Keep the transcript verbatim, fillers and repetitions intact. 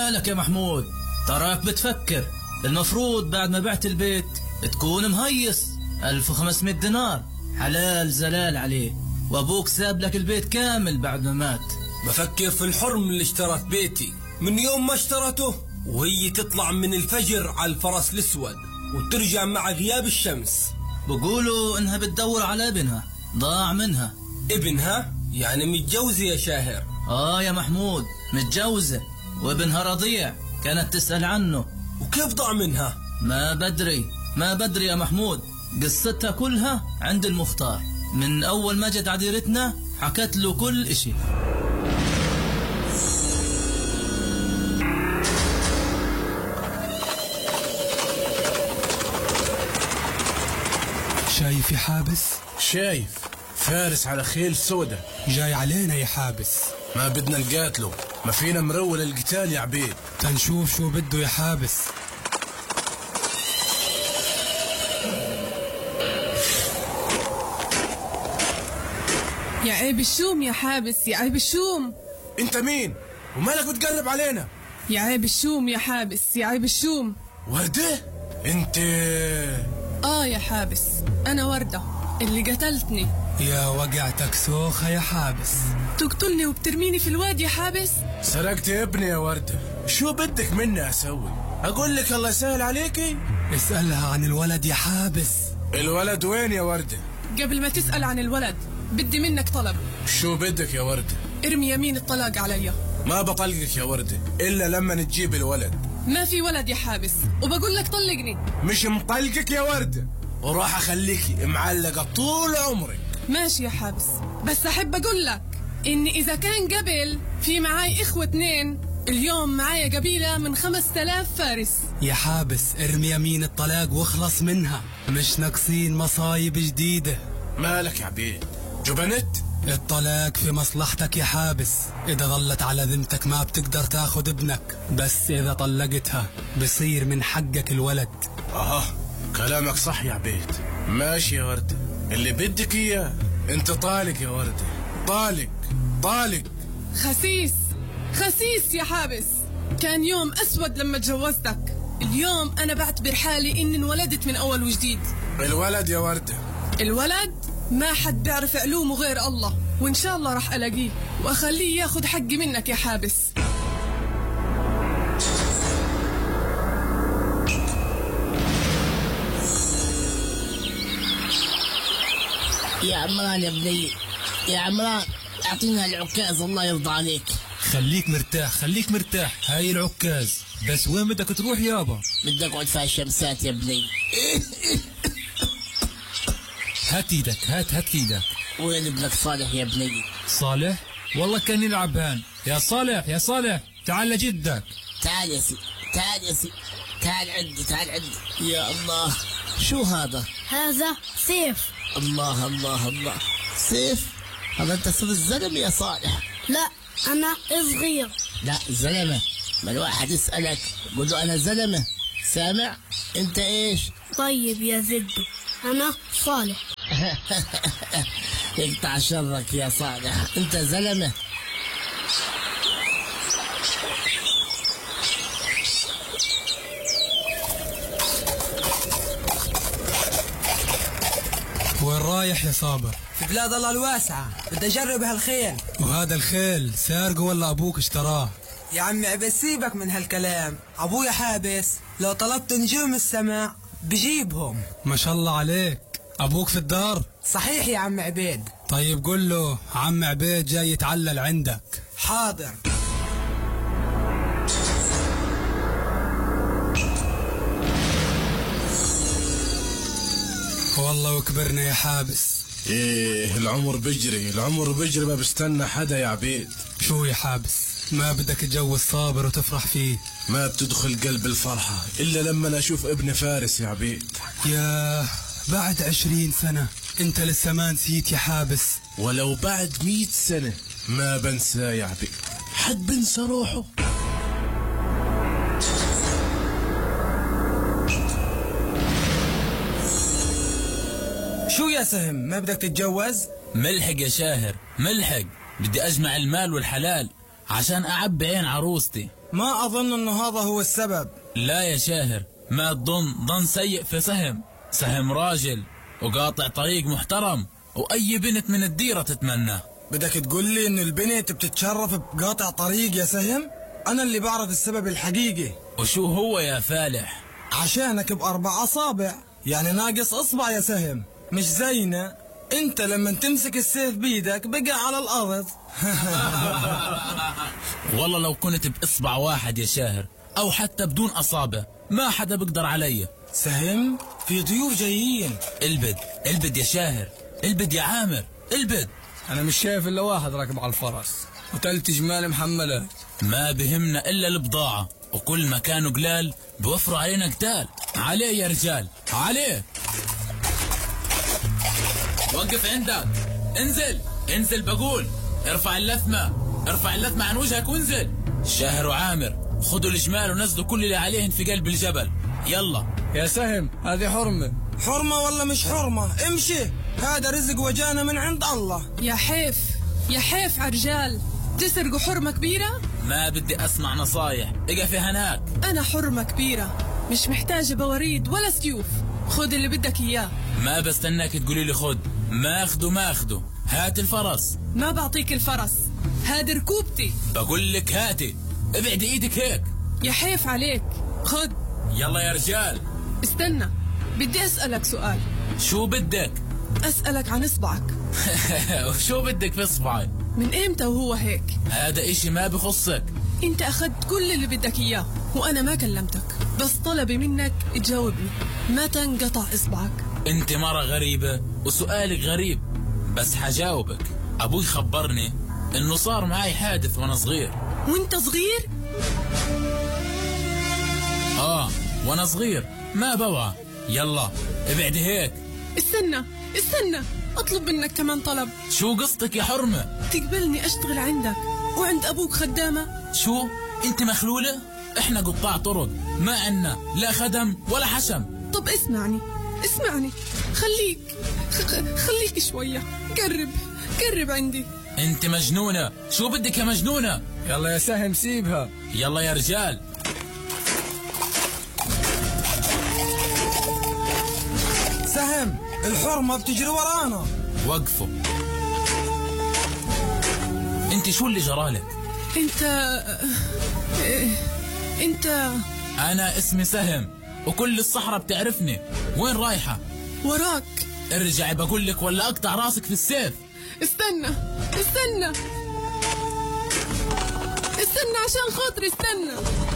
مالك يا محمود؟ تراك بتفكر. المفروض بعد ما بعت البيت تكون مهيص. ألف وخمسمائة دينار حلال زلال عليه، وابوك ساب لك البيت كامل بعد ما مات. بفكر في الحرم اللي اشترت بيتي من يوم ما اشترته، وهي تطلع من الفجر على الفرس الاسود وترجع مع غياب الشمس. بقولوا انها بتدور على ابنها ضاع منها. ابنها؟ يعني متجوزة يا شاهر؟ اه يا محمود متجوزة، وابنها رضيع كانت تسأل عنه. وكيف ضاع منها؟ ما بدري ما بدري يا محمود، قصتها كلها عند المختار. من اول ما جت عديرتنا حكت له كل اشي. شايف يا حابس؟ شايف فارس على خيل سودة جاي علينا يا حابس. ما بدنا نقاتله، ما فينا مرول القتال يا عبيد. تنشوف شو بده يا حابس. يا عيب الشوم يا حابس، يا عيب الشوم. انت مين ومالك بتقرب علينا؟ يا عيب الشوم يا حابس، يا عيب الشوم. وردة؟ انت؟ اه يا حابس انا وردة اللي قتلتني. يا وقعتك سوخة يا حابس. تقتلني وبترميني في الوادي يا حابس؟ سرقت ابني يا وردة، شو بدك مني اسوي؟ اقول لك الله يسهل عليكي؟ اسألها عن الولد يا حابس. الولد وين يا وردة؟ قبل ما تسأل عن الولد بدي منك طلب. شو بدك يا وردة؟ ارمي يمين الطلاق علي. ما بطلقك يا وردة الا لما نجيب الولد. ما في ولد يا حابس، وبقول لك طلقني. مش مطلقك يا وردة، وراح اخليكي معلقة طول عمرك. ماشي يا حابس، بس احب اقول لك ان اذا كان قبل في معاي اخوة اتنين، اليوم معايا قبيلة من خمس تلاف فارس. يا حابس ارمي يمين الطلاق واخلص منها، مش ناقصين مصايب جديدة. مالك يا عبيد جبنت؟ الطلاق في مصلحتك يا حابس. إذا ظلت على ذمتك ما بتقدر تاخد ابنك، بس إذا طلقتها بصير من حقك الولد. آه كلامك صح يا عبيد. ماشي يا وردة اللي بدك إياه. انت طالق يا وردة، طالق طالق. خسيس خسيس يا حابس، كان يوم أسود لما تجوزتك. اليوم أنا بعتبر حالي إني انولدت من أول وجديد. الولد يا وردة؟ الولد ما حد بيعرف علومه غير الله، وإن شاء الله رح ألاقيه وأخليه ياخد حقي منك يا حابس. يا عمران يا بني، يا عمران اعطينا العكاز الله يرضى عليك. خليك مرتاح خليك مرتاح، هاي العكاز. بس وين بدك تروح يابا؟ بدي اقعد في الشمسات يا بني. هات ايدك، هات هات ايدك. وين ابنك صالح يا بني؟ صالح؟ والله كان يلعب هان. يا صالح يا صالح تعال لجدك. تعال يا سي، تعال يا سي، تعال عندي، تعال عندي. يا الله شو هذا؟ هذا سيف. الله الله الله، سيف؟ هذا انت صرت زلمة يا صالح. لا انا صغير. لا زلمة، ما الواحد يسألك قل له انا زلمة، سامع؟ انت ايش؟ طيب يا زدو انا صالح. يقطع شرك يا صالح، انت زلمة. وين رايح يا صابر؟ في بلاد الله الواسعة، بدي أجرب هالخيل. وهذا الخيل سارقه ولا أبوك اشتراه؟ يا عمي بس سيبك من هالكلام، أبويا حابس، لو طلبت نجوم السماء بجيبهم. ما شاء الله عليك، أبوك في الدار؟ صحيح يا عم عبيد. طيب قل له عم عبيد جاي يتعلل عندك. حاضر. والله وكبرنا يا حابس. ايه العمر بيجري، العمر بيجري ما بستنى حدا يا عبيد. شو يا حابس، ما بدك تجوز صابر وتفرح فيه؟ ما بتدخل قلب الفرحة إلا لما أشوف ابن فارس يا عبيد. يا بعد عشرين سنة انت لسه ما نسيت يا حابس. ولو بعد مئة سنة ما بنساه يا عبيد. حد بنسى روحه؟ شو يا سهم، ما بدك تتجوز؟ ملحق يا شاهر ملحق، بدي أجمع المال والحلال عشان أعبي عين عروستي. ما أظن أنه هذا هو السبب. لا يا شاهر، ما تظن ظن سيء في سهم. سهم راجل وقاطع طريق محترم، وأي بنت من الديرة تتمناه. بدك تقول لي إن البنت بتتشرف بقاطع طريق يا سهم؟ أنا اللي بعرف السبب الحقيقي. وشو هو يا فالح؟ عشانك بأربع أصابع، يعني ناقص إصبع يا سهم. مش زينا انت لما تمسك السيف بيدك بقى على الأرض. والله لو كنت بإصبع واحد يا شاهر، أو حتى بدون أصابع، ما حدا بقدر علي. سهم، في ضيوف جايين. البد البد يا شاهر، البد يا عامر، البد. أنا مش شايف إلا واحد راكب على الفرس وتلت جمال محملات. ما بهمنا إلا البضاعة، وكل ما كانوا قلال بوفروا علينا قتال. عليه يا رجال، عليه. وقف عندك، انزل انزل بقول. ارفع اللثمة، ارفع اللثمة عن وجهك وانزل. شاهر وعامر خدوا الجمال ونزلوا كل اللي عليهن في قلب الجبل. يلا يا سهم، هذه حرمة. حرمة ولا مش حرمة؟ امشي، هذا رزق وجانا من عند الله. يا حيف يا حيف عرجال، تسرقوا حرمة كبيرة؟ ما بدي أسمع نصايح، اقفي هناك. أنا حرمة كبيرة، مش محتاجة بوريد ولا سيوف. خد اللي بدك إياه. ما بستناك تقولي لي خد. ما أخده ما أخده. هات الفرس. ما بعطيك الفرس، هاد ركوبتي. بقول لك هاتي، ابعد ايدك هيك. يا حيف عليك، خد. يلا يا رجال. استنى، بدي أسألك سؤال. شو بدك؟ أسألك عن إصبعك. وشو بدك في إصبعي؟ من إمتى وهو هيك؟ هذا إشي ما بخصك. أنت أخذت كل اللي بدك إياه وأنا ما كلمتك، بس طلبي منك تجاوبني، متى انقطع إصبعك؟ أنت مرة غريبة وسؤالك غريب، بس حجاوبك. أبوي خبرني إنه صار معي حادث وأنا صغير. وأنت صغير؟ آه وأنا صغير ما بوعى. يلا ابعدي هيك. استنى استنى، أطلب منك كمان طلب. شو قصتك يا حرمة؟ تقبلني أشتغل عندك وعند أبوك خدامة؟ شو؟ أنت مخلولة؟ إحنا قطاع طرق، ما عنا لا خدم ولا حشم. طب اسمعني اسمعني، خليك خليك شوية، قرب قرب عندي. أنت مجنونة، شو بدك يا مجنونة؟ يلا يا سهم سيبها. يلا يا رجال. سهم، الحرمة بتجري ورانا. وقفوا. انت شو اللي جرالك؟ انت انت انا اسمي سهم وكل الصحراء بتعرفني. وين رايحة؟ وراك. ارجعي بقول لك ولا اقطع راسك في السيف. استنى استنى استنى عشان خاطري، استنى.